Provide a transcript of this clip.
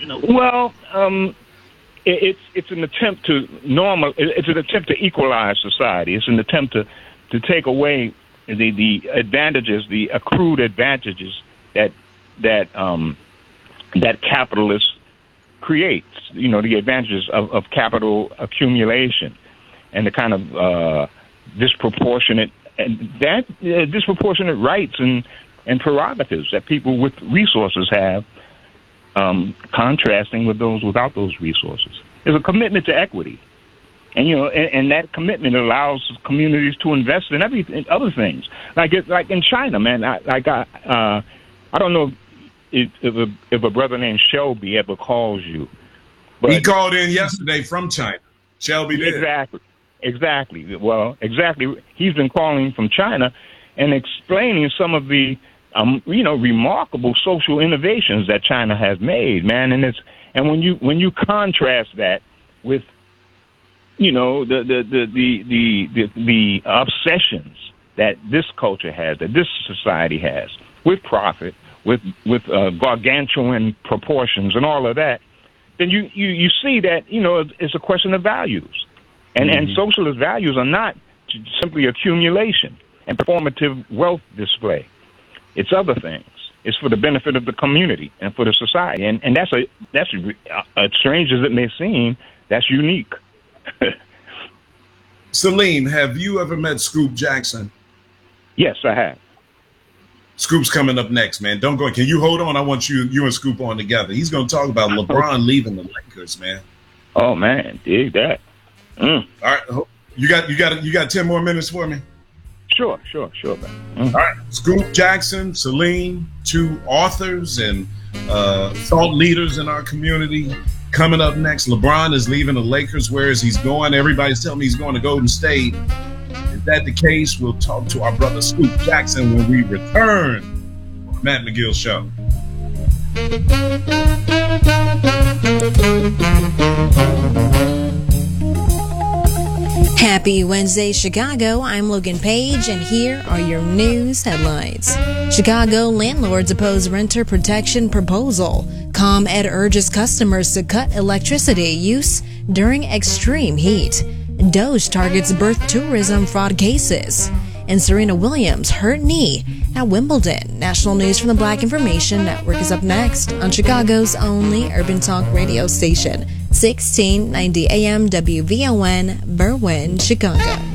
Well, it's an attempt to It's an attempt to equalize society. It's an attempt to take away the advantages, the accrued advantages that capitalist creates. The advantages of capital accumulation and the kind of disproportionate rights and prerogatives that people with resources have, contrasting with those without those resources. There's a commitment to equity, and that commitment allows communities to invest in other things, like in China, man. I don't know if a brother named Shelby ever calls you, but he called in yesterday from China. Shelby did. Exactly. Well, exactly. He's been calling from China and explaining some of the remarkable social innovations that China has made, man. And when you contrast that with the obsessions that this culture has, that this society has, with profit, with gargantuan proportions and all of that, then you see that it's a question of values, and socialist values are not simply accumulation and performative wealth display. It's other things. It's for the benefit of the community and for the society, and that's strange as it may seem, that's unique. Salim, have you ever met Scoop Jackson? Yes, I have. Scoop's coming up next, man. Don't go. Can you hold on? I want you and Scoop on together. He's going to talk about LeBron leaving the Lakers, man. Oh man, dig that. All right, you got 10 more minutes for me. Sure, man. All right, Scoop Jackson, Salim, two authors and thought leaders in our community. Coming up next, LeBron is leaving the Lakers. Where is he going? Everybody's telling me he's going to Golden State. Is that the case? We'll talk to our brother Scoop Jackson when we return on the Matt McGill Show. Happy Wednesday, Chicago. I'm Logan Page, and here are your news headlines. Chicago landlords oppose renter protection proposal. ComEd urges customers to cut electricity use during extreme heat. Doge targets birth tourism fraud cases. And Serena Williams hurt knee at Wimbledon. National news from the Black Information Network is up next on Chicago's only urban talk radio station, 1690 AM WVON, Berwyn, Chicago.